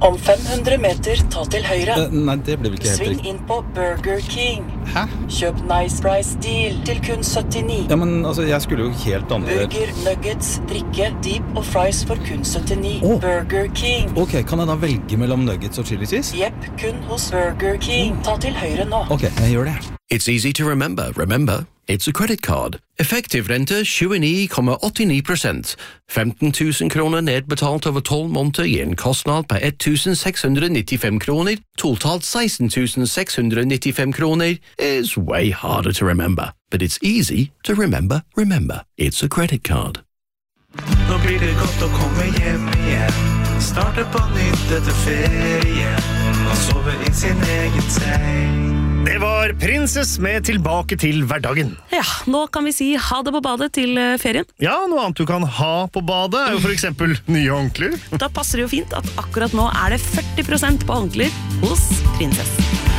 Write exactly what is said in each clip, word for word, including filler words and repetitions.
Om fem hundre meter, ta til høyre. Uh, nei, det ble vel ikke helt Sving riktig. inn på Burger King. Hæ? Kjøp Nice Price Deal til kun syttini. Ja, men altså, jeg skulle jo helt andre... Burger, nuggets, drikke, deep og fries for kun syttini. Oh. Burger King. Ok, kan jeg da velge mellom nuggets og chili cheese? Jepp, kun hos Burger King. Ta til høyre nå. Ok, jeg gjør det. It's easy to remember. Remember, it's a credit card. Effektiv rente tjueni komma åttini prosent. femten tusen kroner nedbetalt over tolv måneder gir en kostnad på ett tusen seks hundre nittifem kroner. Totalt seksten tusen seks hundre nittifem kroner is way harder to remember. But it's easy to remember. Remember, it's a credit card. Nå blir det godt å komme hjem igjen. Starte på nytt etter ferien og sove i sin egen seng. Det var Princess med Tilbake til hverdagen. Ja, nå kan vi si ha det på badet til ferien. Ja, noe annet du kan ha på badet er jo for eksempel nye håndklær. Da passer det jo fint at akkurat nå er det førti prosent på håndklær hos Princess.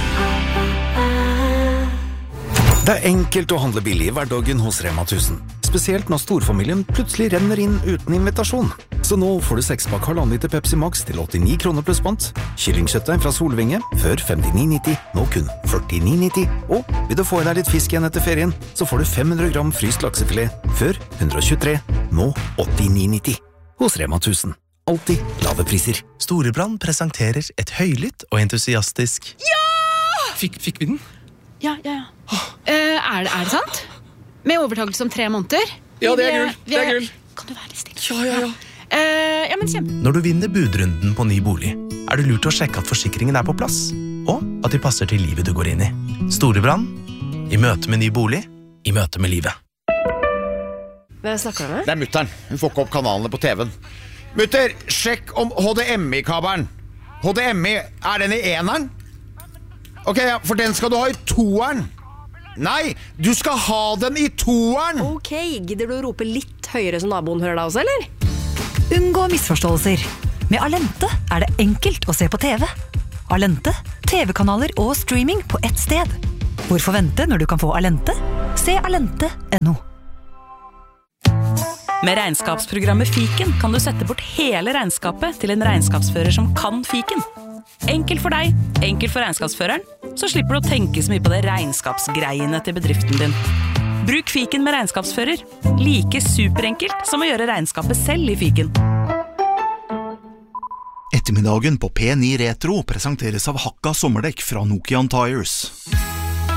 Det er enkelt å handle billig i hverdagen hos Rema tusen. Spesielt når storfamilien plutselig renner inn uten invitasjon. Så nå får du sekspakk halvannen liter Pepsi Max til åttini kroner pluss pant. Kyllingkjøttdeig fra Solvinge, før femtini nitti, nå kun førtini nitti. Og vil du få i deg litt fisk igjen etter ferien, så får du fem hundre gram fryst laksefilet, før hundre og tjuetre, nå åttini nitti. Hos Rema tusen. Alltid lave priser. Storebrand presenterer et høylytt og entusiastisk... Ja! Fikk, fikk vi den? Ja, ja, ja. Uh, er, det, er det sant? Med overtakelse om tre måneder? Ja, det er gull. Det er gull. Kan du være litt stille? Ja, ja, ja. Uh, ja, men kjempe. Når du vinner budrunden på ny bolig, er det lurt å sjekke at forsikringen er på plass, og at de passer til livet du går inn i. Storebrand, i møte med ny bolig, i møte med livet. Hvem snakker du med? Det er mutteren. Hun får ikke opp kanalene på T V-en. Mutter, sjekk om H D M I-kabelen. H D M I, er den i eneren? Ok, ja, for den skal du ha i toeren. Nei, du skal ha den i toeren. Ok, gidder du å rope litt høyere så naboen hører deg også, eller? Unngå misforståelser. Med Alente er det enkelt å se på T V. Alente, T V-kanaler og streaming på ett sted. Hvorfor vente når du kan få Alente? Se alente punktum no. Med regnskapsprogrammet Fiken kan du sette bort hele regnskapet til en regnskapsfører som kan Fiken. Enkelt for deg, enkelt for regnskapsføreren, så slipper du å tenke så mye på det regnskapsgreiene til bedriften din. Bruk Fiken med regnskapsfører. Like superenkelt som å gjøre regnskapet selv i Fiken. Ettermiddagen på P ni Retro presenteres av Hakka sommerdekk fra Nokian Tires.